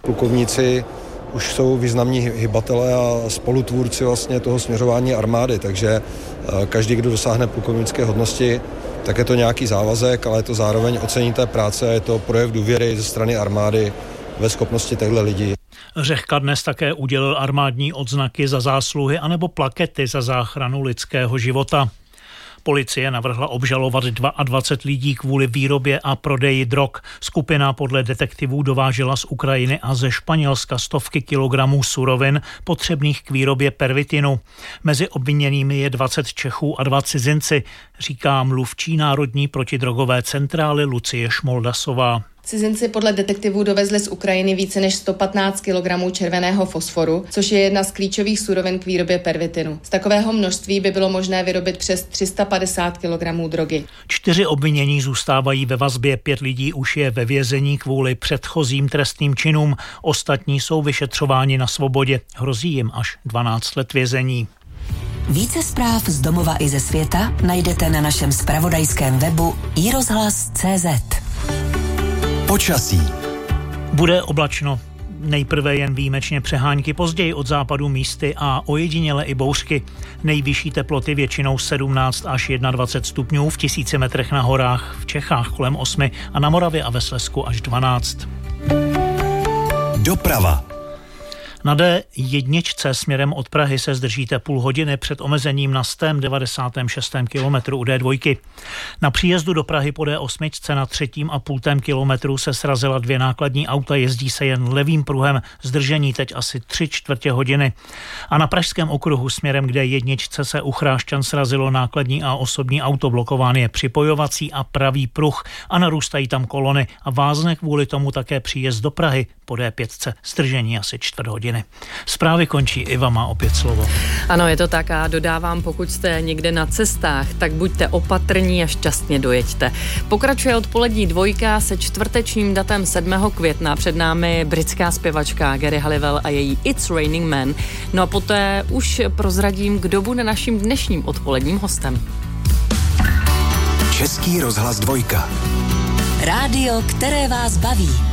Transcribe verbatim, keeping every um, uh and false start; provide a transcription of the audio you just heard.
Plukovníci už jsou významní hybatelé a spolutvůrci vlastně toho směřování armády, takže každý, kdo dosáhne plukovnické hodnosti, tak je to nějaký závazek, ale je to zároveň ocení té práce, je to projev důvěry ze strany armády ve schopnosti těchto lidí. Řehka dnes také udělil armádní odznaky za zásluhy anebo plakety za záchranu lidského života. Policie navrhla obžalovat dvacet dva lidí kvůli výrobě a prodeji drog. Skupina podle detektivů dovážela z Ukrajiny a ze Španělska stovky kilogramů surovin potřebných k výrobě pervitinu. Mezi obviněnými je dvacet Čechů a dva cizinci, říká mluvčí Národní protidrogové centrály Lucie Šmoldasová. Cizinci podle detektivů dovezli z Ukrajiny více než sto patnáct kilogramů červeného fosforu, což je jedna z klíčových surovin k výrobě pervitinu. Z takového množství by bylo možné vyrobit přes tři sta padesát kilogramů drogy. Čtyři obvinění zůstávají ve vazbě, pět lidí už je ve vězení kvůli předchozím trestným činům. Ostatní jsou vyšetřováni na svobodě. Hrozí jim až dvanáct let vězení. Více zpráv z domova i ze světa najdete na našem zpravodajském webu i rozhlas tečka cé zet. Počasí. Bude oblačno. Nejprve jen výjimečně přehánky, později od západu místy a ojediněle i bouřky. Nejvyšší teploty většinou sedmnáct až dvacet jedna stupňů, v tisíci metrech na horách, v Čechách kolem osmi a na Moravě a ve Slezsku až dvanáct. Doprava. Na dé jedna směrem od Prahy se zdržíte půl hodiny před omezením na sto devadesát šest kilometrů u dé dva. Na příjezdu do Prahy po dé osm na třetím a půltém kilometru se srazila dvě nákladní auta, jezdí se jen levým pruhem, zdržení teď asi tři čtvrtě hodiny. A na pražském okruhu směrem k dé jedna se u Chrášťan srazilo nákladní a osobní auto, blokován je připojovací a pravý pruh a narůstají tam kolony a vázne kvůli tomu také příjezd do Prahy po dé pět, zdržení asi čtvrt hodiny. Zprávy končí, Iva má opět slovo. Ano, je to tak a dodávám, pokud jste někde na cestách, tak buďte opatrní a šťastně dojeďte. Pokračuje odpolední dvojka se čtvrtečním datem sedmého května. Před námi britská zpěvačka Geri Halliwell a její It's Raining Men. No a poté už prozradím, kdo bude naším dnešním odpoledním hostem. Český rozhlas dvojka. Rádio, které vás baví.